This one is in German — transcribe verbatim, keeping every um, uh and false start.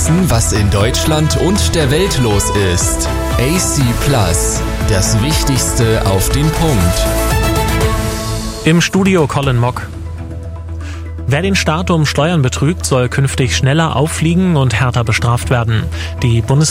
wissen, was in Deutschland und der Welt los ist. A C Plus, das Wichtigste auf den Punkt. Im Studio Colin Mock. Wer den Staat um Steuern betrügt, soll künftig schneller auffliegen und härter bestraft werden. Die Bundes